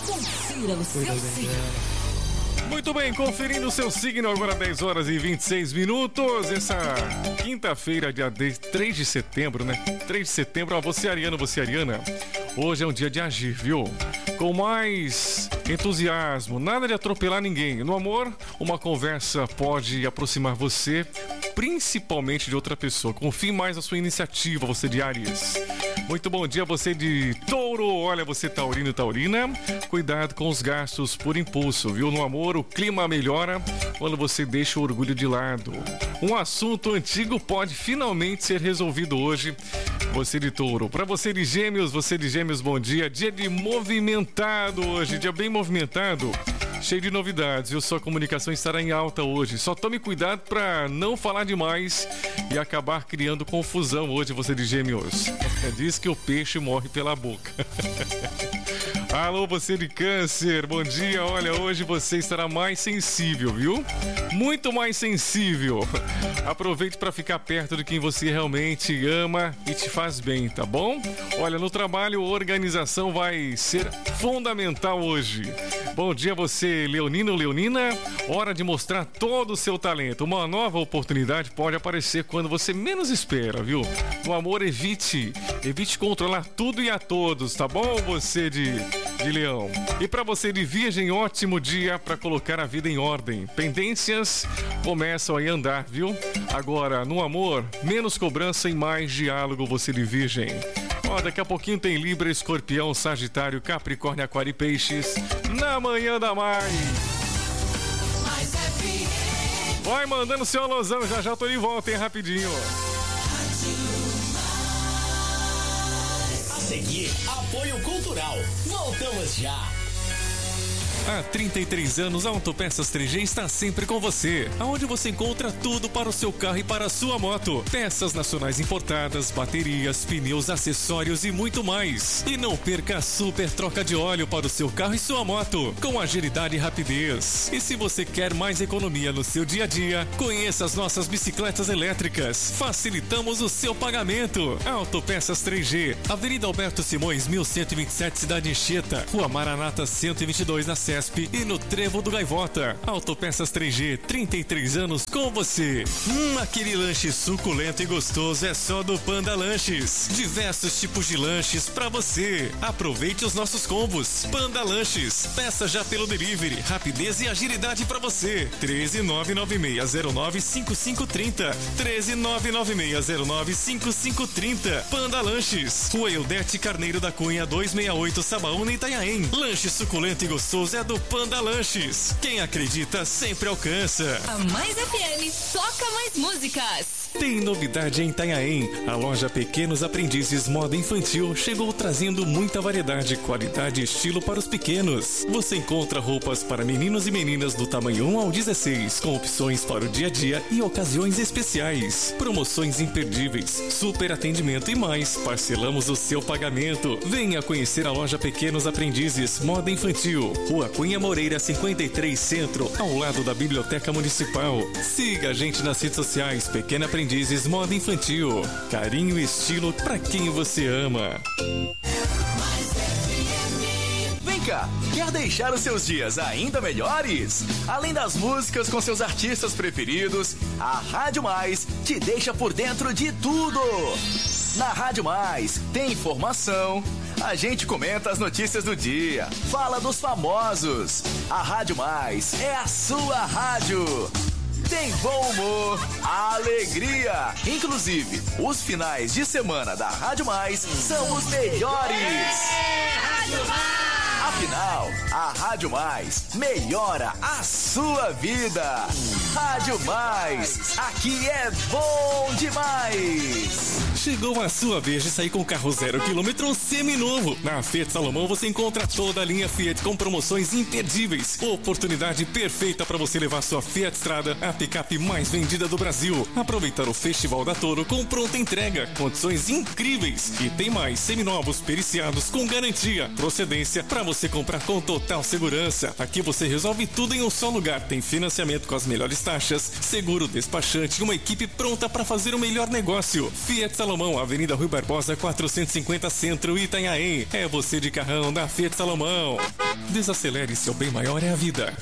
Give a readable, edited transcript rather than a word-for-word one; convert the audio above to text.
Confira o seu signo. Muito bem, conferindo o seu signo agora 10 horas e 26 minutos. Essa quinta-feira, dia 3 de setembro, né? 3 de setembro, ó, você ariano, você ariana. Hoje é um dia de agir, viu? Com mais entusiasmo, nada de atropelar ninguém. No amor, uma conversa pode aproximar você, principalmente de outra pessoa. Confie mais na sua iniciativa, você de Áries. Muito bom dia, você de Touro. Olha, você taurino e taurina. Cuidado com os gastos por impulso, viu? No amor, o clima melhora quando você deixa o orgulho de lado. Um assunto antigo pode finalmente ser resolvido hoje. Você de Touro. Para você de Gêmeos, bom dia. Dia de movimentado hoje, dia bem movimentado. Cheio de novidades, viu? Sua comunicação estará em alta hoje. Só tome cuidado para não falar demais e acabar criando confusão hoje, você de Gêmeos. Diz que o peixe morre pela boca. Alô, você de Câncer, bom dia. Olha, hoje você estará mais sensível, viu? Muito mais sensível. Aproveite para ficar perto de quem você realmente ama e te faz bem, tá bom? Olha, no trabalho, a organização vai ser fundamental hoje. Bom dia, você, leonino, leonina. Hora de mostrar todo o seu talento. Uma nova oportunidade pode aparecer quando você menos espera, viu? No amor, evite controlar tudo e a todos, tá bom? Você de Leão. E para você de Virgem, ótimo dia para colocar a vida em ordem. Pendências começam a andar, viu? Agora, no amor, menos cobrança e mais diálogo, você de Virgem. Ó, daqui a pouquinho tem Libra, Escorpião, Sagitário, Capricórnio, Aquário e Peixes. Na manhã da Mais. Vai mandando seu alusão, já já tô de volta, hein, rapidinho. A seguir, apoio cultural. Voltamos já. Há 33 anos, a Autopeças 3G está sempre com você, aonde você encontra tudo para o seu carro e para a sua moto. Peças nacionais importadas, baterias, pneus, acessórios e muito mais. E não perca a super troca de óleo para o seu carro e sua moto, com agilidade e rapidez. E se você quer mais economia no seu dia a dia, conheça as nossas bicicletas elétricas. Facilitamos o seu pagamento. Autopeças 3G, Avenida Alberto Simões, 1127, Cidade Anchieta, Rua Maranata 122, na Sé e no Trevo do Gaivota. Autopeças 3G, 33 anos com você. Aquele lanche suculento e gostoso é só do Panda Lanches. Diversos tipos de lanches pra você. Aproveite os nossos combos. Panda Lanches. Peça já pelo delivery. Rapidez e agilidade pra você. 13996095530. 13996095530. Panda Lanches. Rua Eudete Carneiro da Cunha, 268, Sabaúna, Itanhaém. Lanche suculento e gostoso é do Panda Lanches. Quem acredita sempre alcança. A Mais FM toca mais músicas. Tem novidade em Itanhaém. A loja Pequenos Aprendizes Moda Infantil chegou trazendo muita variedade, qualidade e estilo para os pequenos. Você encontra roupas para meninos e meninas do tamanho 1 ao 16, com opções para o dia a dia e ocasiões especiais. Promoções imperdíveis, super atendimento e mais. Parcelamos o seu pagamento. Venha conhecer a loja Pequenos Aprendizes Moda Infantil. Rua Cunha Moreira 53 Centro, ao lado da Biblioteca Municipal. Siga a gente nas redes sociais Pequena Aprendizes Moda Infantil. Carinho e estilo pra quem você ama. Vem cá, quer deixar os seus dias ainda melhores? Além das músicas com seus artistas preferidos, a Rádio Mais te deixa por dentro de tudo. Na Rádio Mais tem informação, a gente comenta as notícias do dia, fala dos famosos. A Rádio Mais é a sua rádio. Tem bom humor, alegria. Inclusive, os finais de semana da Rádio Mais são os melhores. Rádio Mais! Afinal, a Rádio Mais melhora a sua vida. Rádio Mais, aqui é bom demais. Chegou a sua vez de sair com o carro 0 km seminovo. Na Fiat Salomão você encontra toda a linha Fiat com promoções imperdíveis. Oportunidade perfeita para você levar sua Fiat Strada, a picape mais vendida do Brasil. Aproveitar o Festival da Toro com pronta entrega, condições incríveis. E tem mais, seminovos periciados com garantia, procedência para você comprar com total segurança. Aqui você resolve tudo em um só lugar. Tem financiamento com as melhores taxas, seguro, despachante e uma equipe pronta para fazer o melhor negócio. Fiat Salomão Salomão, Avenida Rui Barbosa, 450 Centro, Itanhaém. É você de carrão na Fiat Salomão. Desacelere, seu bem maior é a vida.